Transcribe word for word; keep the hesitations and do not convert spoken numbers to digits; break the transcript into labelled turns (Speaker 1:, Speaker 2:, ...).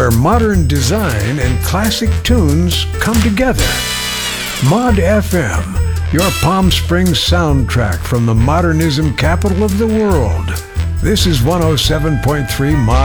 Speaker 1: where modern design and classic tunes come together. Mod F M, your Palm Springs soundtrack from the modernism capital of the world. This is one oh seven point three Mod